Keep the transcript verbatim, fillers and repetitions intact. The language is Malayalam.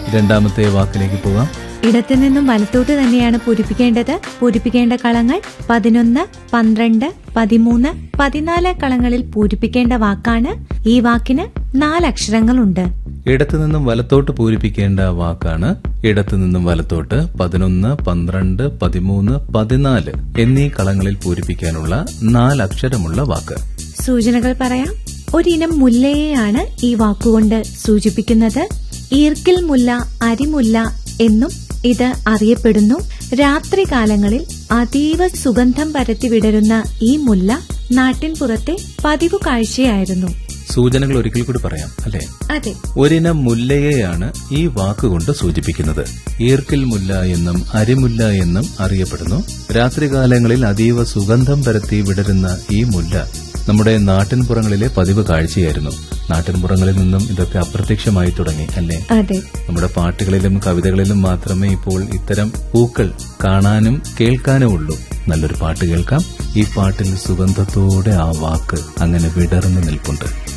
രണ്ടാമത്തെ വാക്കിലേക്ക് പോകാം. ഇടത്തു നിന്നും വലത്തോട്ട് തന്നെയാണ് പൂരിപ്പിക്കേണ്ടത്. പൂരിപ്പിക്കേണ്ട കളങ്ങൾ പതിനൊന്ന്, പന്ത്രണ്ട്, പതിമൂന്ന്, പതിനാല് കളങ്ങളിൽ പൂരിപ്പിക്കേണ്ട വാക്കാണ്. ഈ വാക്കിന് നാലക്ഷരങ്ങളുണ്ട്. ഇടത്തു നിന്നും വലത്തോട്ട് പൂരിപ്പിക്കേണ്ട വാക്കാണ്. ഇടത്തു നിന്നും വലത്തോട്ട് പതിനൊന്ന്, പന്ത്രണ്ട്, പതിമൂന്ന്, പതിനാല് എന്നീ കളങ്ങളിൽ പൂരിപ്പിക്കാനുള്ള നാലക്ഷരമുള്ള വാക്ക്. സൂചനകൾ പറയാം. ഒരിനം മുല്ലയെയാണ് ഈ വാക്കുകൊണ്ട് സൂചിപ്പിക്കുന്നത്. ഈർക്കിൽ മുല്ല, അരിമുല്ല എന്നും ഇത് അറിയപ്പെടുന്നു. രാത്രികാലങ്ങളിൽ അതീവ സുഗന്ധം പരത്തി വിടരുന്ന ഈ മുല്ല നാട്ടിൻപുറത്തെ പതിവ് കാഴ്ചയായിരുന്നു. സൂചനകൾ ഒരിക്കൽ കൂടി പറയാം അല്ലെ? അതെ. ഒരിനം മുല്ലയെയാണ് ഈ വാക്കുകൊണ്ട് സൂചിപ്പിക്കുന്നത്. ഈർക്കിൽ മുല്ല എന്നും അരിമുല്ല എന്നും അറിയപ്പെടുന്നു. രാത്രികാലങ്ങളിൽ അതീവ സുഗന്ധം പരത്തി വിടരുന്ന ഈ മുല്ല നമ്മുടെ നാട്ടിൻപുറങ്ങളിലെ പതിവ് കാഴ്ചയായിരുന്നു. നാട്ടിൻപുറങ്ങളിൽ നിന്നും ഇതൊക്കെ അപ്രത്യക്ഷമായി തുടങ്ങി അല്ലേ? അതെ. നമ്മുടെ പാട്ടുകളിലും കവിതകളിലും മാത്രമേ ഇപ്പോൾ ഇത്തരം പൂക്കൾ കാണാനും കേൾക്കാനും ഉള്ളൂ. നല്ലൊരു പാട്ട് കേൾക്കാം. ഈ പാട്ടിൽ സുഗന്ധത്തോടെ ആ വാക്ക് അങ്ങനെ വിടർന്നു നിൽപ്പുണ്ട്.